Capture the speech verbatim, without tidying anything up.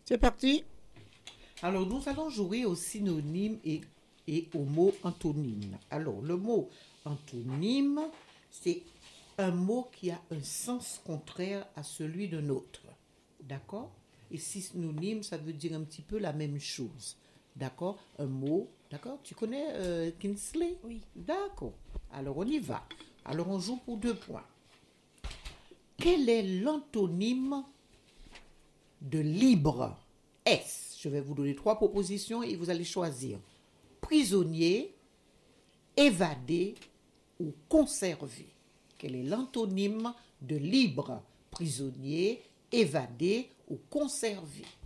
C'est parti. Alors, nous allons jouer aux synonymes et, et aux mots antonymes. Alors, le mot antonyme, c'est un mot qui a un sens contraire à celui d'un autre. D'accord? Et synonyme, ça veut dire un petit peu la même chose. D'accord? Un mot, d'accord? Tu connais euh, Kinsley? Oui. D'accord. Alors, on y va. Alors, on joue pour deux points. Quel est l'antonyme de libre? S. Je vais vous donner trois propositions et vous allez choisir. Prisonnier, évadé ou conservé. Quel est l'antonyme de libre? Prisonnier, évadé ou conservé.